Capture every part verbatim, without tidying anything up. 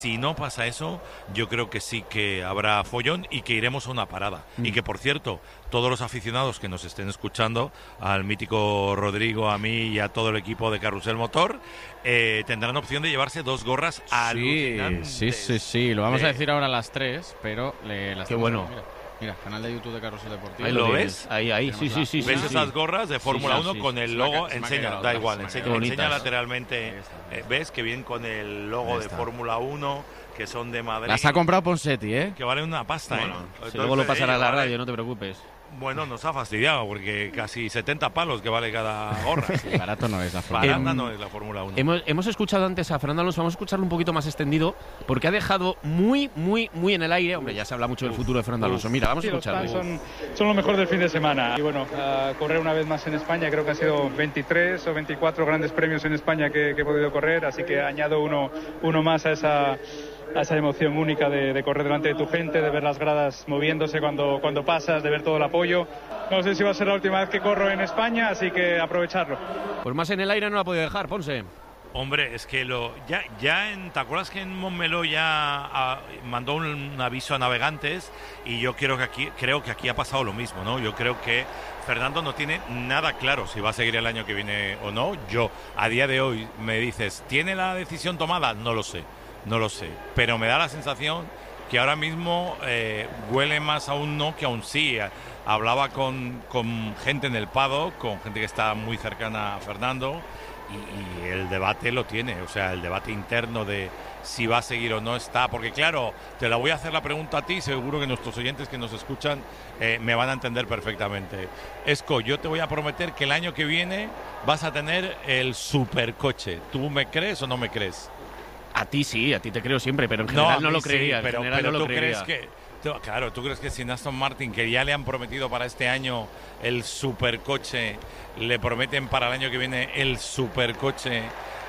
Si no pasa eso, yo creo que sí que habrá follón y que iremos a una parada. Mm. Y que, por cierto, todos los aficionados que nos estén escuchando, al mítico Rodrigo, a mí y a todo el equipo de Carrusel Motor, eh, tendrán opción de llevarse dos gorras sí, alucinantes. Sí, sí, sí, lo vamos eh. a decir ahora a las tres, pero le, las Qué bueno. Mira, mira, canal de YouTube de Carrusel Deportivo. Ahí lo ves. Ahí, ahí, sí, sí, sí. ¿Ves sí, esas sí. gorras de Fórmula sí, uno sí, con sí, el sí, logo? se me ha Enseña, quedado da otra, igual, se me ha enseña, quedado enseña bonitas. lateralmente. Eh, ¿Ves que bien con el logo de Fórmula uno, que son de Madrid? Las ha comprado Ponsetti, ¿eh? Que vale una pasta, bueno, ¿eh? si Entonces, luego lo pasará a la vale. radio, no te preocupes. Bueno, nos ha fastidiado porque casi setenta palos que vale cada gorra. Sí, barato no es la Fórmula Barata uno. no es la Fórmula uno. Hemos, hemos escuchado antes a Fernando Alonso, vamos a escucharlo un poquito más extendido, porque ha dejado muy, muy, muy en el aire. Hombre, ya se habla mucho del futuro de Fernando Alonso. Mira, vamos a Sí, los escucharlo. fans son, son lo mejor del fin de semana. Y bueno, uh, correr una vez más en España, creo que han sido veintitrés o veinticuatro grandes premios en España que, que he podido correr, así que añado uno, uno más a esa... a esa emoción única de, de correr delante de tu gente, de ver las gradas moviéndose cuando, cuando pasas, de ver todo el apoyo. No sé si va a ser la última vez que corro en España, así que aprovecharlo. Pues más en el aire no la ha podido dejar, Ponce. Hombre, es que lo ya ya en, ¿te acuerdas que en Montmeló ya a, mandó un, un aviso a navegantes? Y yo creo que aquí creo que aquí ha pasado lo mismo, ¿no? Yo creo que Fernando no tiene nada claro si va a seguir el año que viene o no. Yo, a día de hoy, me dices, ¿tiene la decisión tomada? No lo sé. No lo sé, pero me da la sensación que ahora mismo eh, huele más a un no que a un sí. Hablaba con, con gente en el paddock, con gente que está muy cercana a Fernando, y, y el debate lo tiene, o sea, el debate interno de si va a seguir o no está, porque claro, te la voy a hacer la pregunta a ti, seguro que nuestros oyentes que nos escuchan eh, me van a entender perfectamente. Esco, yo te voy a prometer que el año que viene vas a tener el supercoche. ¿Tú me crees o no me crees? A ti sí, a ti te creo siempre, pero en general no, no lo creería. Sí, pero, en general pero no lo tú creería. crees que, tú, claro, tú crees que si en Aston Martin, que ya le han prometido para este año el supercoche, le prometen para el año que viene el supercoche,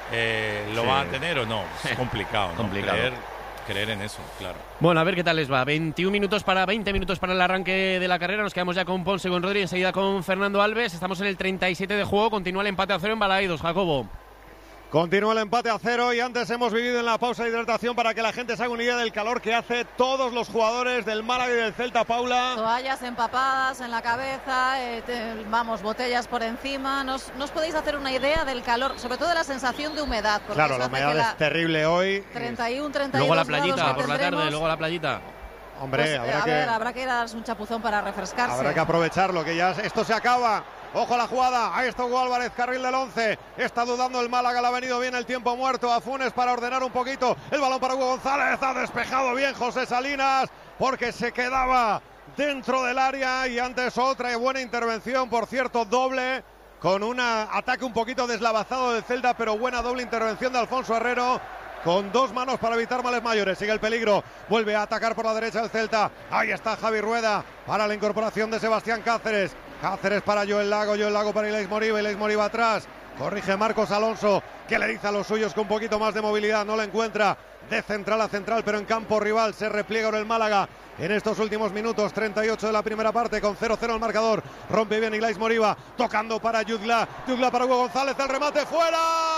eh, ¿lo Sí. van a tener o no? Es complicado, ¿no? Complicado. Creer, creer en eso, claro. Bueno, a ver qué tal les va. veintiún minutos para veinte minutos para el arranque de la carrera. Nos quedamos ya con Ponce, con Rodri, enseguida con Fernando Alves. Estamos en el treinta y siete de juego. Continúa el empate a cero en Balaídos, Jacobo. Continúa el empate a cero y antes hemos vivido en la pausa de hidratación para que la gente se haga una idea del calor que hace todos los jugadores del Málaga y del Celta, Paula. Toallas empapadas en la cabeza, eh, te, vamos, botellas por encima. ¿Nos, ¿Nos podéis hacer una idea del calor, sobre todo de la sensación de humedad? Claro, la humedad es terrible hoy. treinta y uno, treinta y dos Luego la grados playita, que por la tarde, tendremos. luego la playita. Hombre, Pues, habrá, a que, ver, habrá que ir a darse un chapuzón para refrescarse. habrá que aprovecharlo, que ya esto se acaba. Ojo a la jugada, ahí está Hugo Álvarez, carril del once, está dudando el Málaga, le ha venido bien el tiempo muerto a Funes para ordenar un poquito, el balón para Hugo González, ha despejado bien José Salinas, porque se quedaba dentro del área, y antes otra buena intervención, por cierto, doble, con un ataque un poquito deslavazado del Celta, pero buena doble intervención de Alfonso Herrero, con dos manos para evitar males mayores. Sigue el peligro, vuelve a atacar por la derecha el Celta, ahí está Javi Rueda, para la incorporación de Sebastián Cáceres, Cáceres para Joel Lago, Joel Lago para Ilais Moriba, Ilais Moriba atrás, corrige Marcos Alonso, que le dice a los suyos con un poquito más de movilidad, no la encuentra, de central a central, pero en campo rival se repliega en el Málaga en estos últimos minutos, treinta y ocho de la primera parte, con cero cero el marcador, rompe bien Ilais Moriba, tocando para Yudla, Yudla para Hugo González, el remate fuera,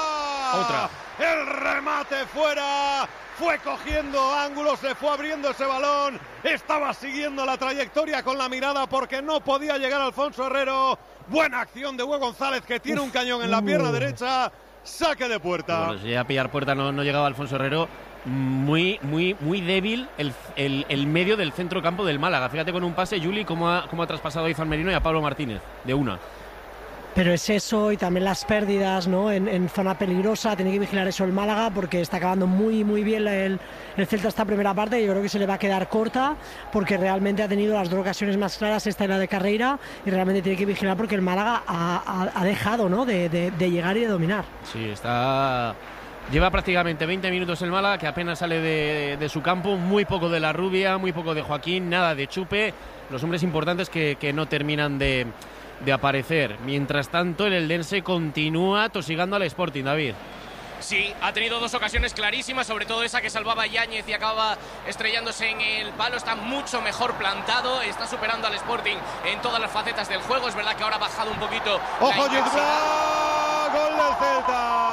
otra, el remate fuera, fue cogiendo ángulos, se fue abriendo ese balón, estaba siguiendo la trayectoria con la mirada porque no podía llegar Alfonso Herrero, buena acción de Hugo González que tiene Uf, un cañón en la pierna uh. derecha, saque de puerta. Bueno, si ya a pillar puerta no, no llegaba Alfonso Herrero, muy, muy, muy débil el, el, el medio del centro campo del Málaga, fíjate con un pase, Juli, cómo ha, cómo ha traspasado a Izan Merino y a Pablo Martínez, de una. Pero es eso y también las pérdidas, ¿no? En, en zona peligrosa, tiene que vigilar eso el Málaga porque está acabando muy muy bien el, el Celta esta primera parte y yo creo que se le va a quedar corta porque realmente ha tenido las dos ocasiones más claras, esta y la de Carreira, y realmente tiene que vigilar porque el Málaga ha, ha, ha dejado, ¿no? de, de, de llegar y de dominar. Sí, está... Lleva prácticamente veinte minutos el Málaga, que apenas sale de, de su campo, muy poco de la Rubia, muy poco de Joaquín, nada de Chupe, los hombres importantes que, que no terminan de... de aparecer. Mientras tanto, el eldense continúa tosigando al Sporting, David. Sí, ha tenido dos ocasiones clarísimas, sobre todo esa que salvaba Yáñez y acaba estrellándose en el palo. Está mucho mejor plantado, está superando al Sporting en todas las facetas del juego. Es verdad que ahora ha bajado un poquito. ¡Ojo, Yudla! ¡Gol del Celta!